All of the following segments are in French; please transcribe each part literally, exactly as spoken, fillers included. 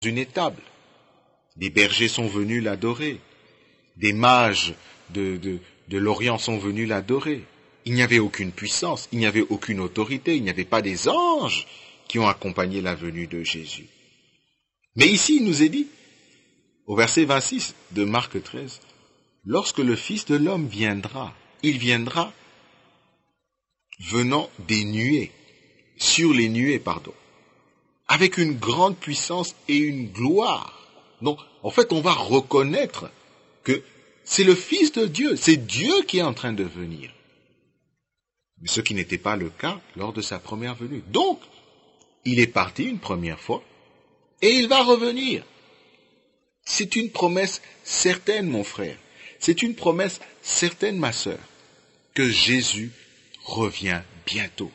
une étable. Des bergers sont venus l'adorer. Des mages de, de, de l'Orient sont venus l'adorer. Il n'y avait aucune puissance, il n'y avait aucune autorité, il n'y avait pas des anges qui ont accompagné la venue de Jésus. Mais ici, il nous est dit, au verset vingt-six de Marc treize, lorsque le Fils de l'homme viendra, il viendra venant des nuées, sur les nuées, pardon, avec une grande puissance et une gloire. Donc, en fait, on va reconnaître que c'est le Fils de Dieu, c'est Dieu qui est en train de venir. Mais ce qui n'était pas le cas lors de sa première venue. Donc, il est parti une première fois, et il va revenir. C'est une promesse certaine, mon frère. C'est une promesse certaine, ma sœur, que Jésus revient bientôt.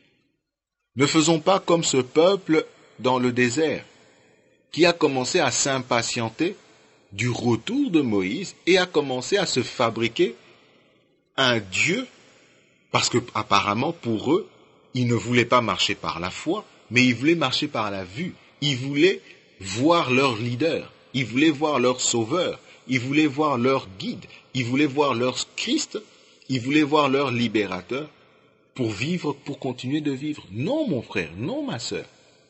Ne faisons pas comme ce peuple dans le désert, qui a commencé à s'impatienter du retour de Moïse et a commencé à se fabriquer un Dieu, parce que apparemment pour eux, ils ne voulaient pas marcher par la foi, mais ils voulaient marcher par la vue. Ils voulaient voir leur leader, ils voulaient voir leur sauveur, ils voulaient voir leur guide, ils voulaient voir leur Christ, ils voulaient voir leur libérateur pour vivre, pour continuer de vivre. Non, mon frère, non, ma sœur.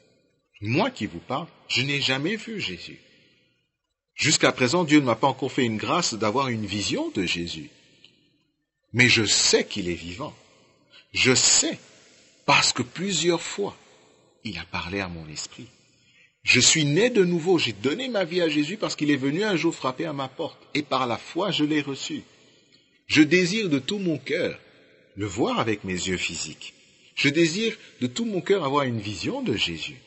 Moi qui vous parle, je n'ai jamais vu Jésus. Jusqu'à présent, Dieu ne m'a pas encore fait une grâce d'avoir une vision de Jésus. Mais je sais qu'il est vivant. Je sais, parce que plusieurs fois, il a parlé à mon esprit. Je suis né de nouveau, j'ai donné ma vie à Jésus parce qu'il est venu un jour frapper à ma porte. Et par la foi, je l'ai reçu. Je désire de tout mon cœur le voir avec mes yeux physiques. Je désire de tout mon cœur avoir une vision de Jésus.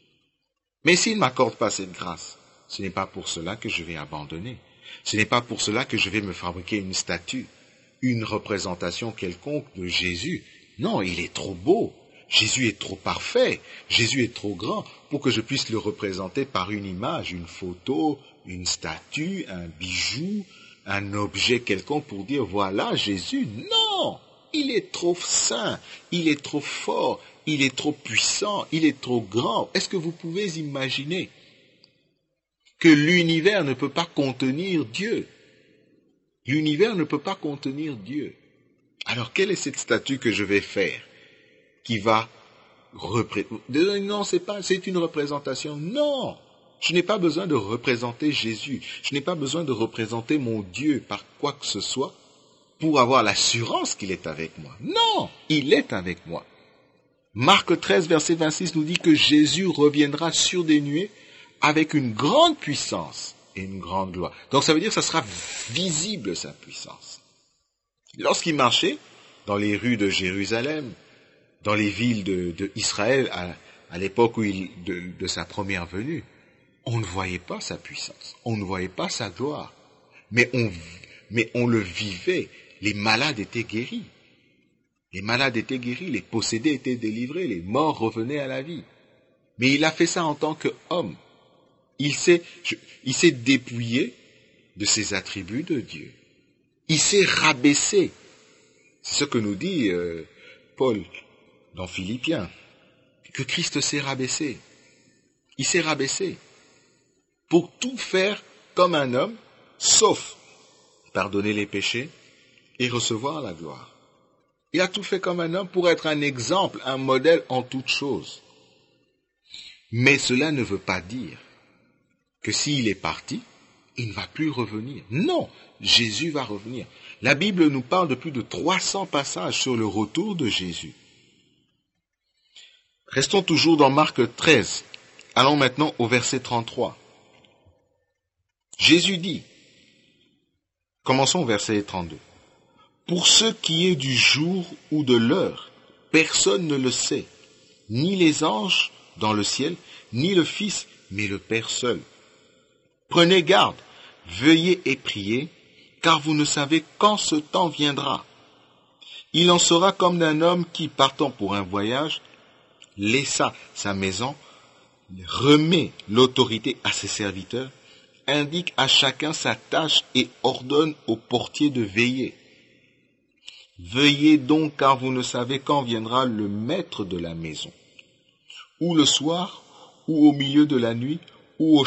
Mais s'il ne m'accorde pas cette grâce, ce n'est pas pour cela que je vais abandonner. Ce n'est pas pour cela que je vais me fabriquer une statue, une représentation quelconque de Jésus. Non, il est trop beau. Jésus est trop parfait. Jésus est trop grand pour que je puisse le représenter par une image, une photo, une statue, un bijou, un objet quelconque pour dire voilà Jésus. Non! Il est trop saint, il est trop fort, il est trop puissant, il est trop grand. Est-ce que vous pouvez imaginer que l'univers ne peut pas contenir Dieu? L'univers ne peut pas contenir Dieu. Alors quelle est cette statue que je vais faire qui va représenter? Non, c'est pas, c'est une représentation. Non, je n'ai pas besoin de représenter Jésus. Je n'ai pas besoin de représenter mon Dieu par quoi que ce soit pour avoir l'assurance qu'il est avec moi. Non, il est avec moi. Marc treize, verset vingt-six nous dit que Jésus reviendra sur des nuées avec une grande puissance et une grande gloire. Donc ça veut dire que ça sera visible, sa puissance. Lorsqu'il marchait dans les rues de Jérusalem, dans les villes de, de Israël, à, à l'époque où il, de, de sa première venue, on ne voyait pas sa puissance, on ne voyait pas sa gloire, mais on, mais on le vivait. Les malades étaient guéris, les malades étaient guéris, les possédés étaient délivrés, les morts revenaient à la vie. Mais il a fait ça en tant qu'homme. Il s'est, il s'est dépouillé de ses attributs de Dieu. Il s'est rabaissé. C'est ce que nous dit euh, Paul dans Philippiens, que Christ s'est rabaissé. Il s'est rabaissé pour tout faire comme un homme, sauf pardonner les péchés et recevoir la gloire. Il a tout fait comme un homme pour être un exemple, un modèle en toutes choses. Mais cela ne veut pas dire que s'il est parti, il ne va plus revenir. Non, Jésus va revenir. La Bible nous parle de plus de trois cents passages sur le retour de Jésus. Restons toujours dans Marc treize. Allons maintenant au verset trente-trois. Jésus dit, commençons au verset trente-deux. Pour ce qui est du jour ou de l'heure, personne ne le sait, ni les anges dans le ciel, ni le Fils, mais le Père seul. Prenez garde, veuillez et priez, car vous ne savez quand ce temps viendra. Il en sera comme d'un homme qui, partant pour un voyage, laissa sa maison, remet l'autorité à ses serviteurs, indique à chacun sa tâche et ordonne au portier de veiller. Veillez donc, car vous ne savez quand viendra le maître de la maison, ou le soir, ou au milieu de la nuit, ou au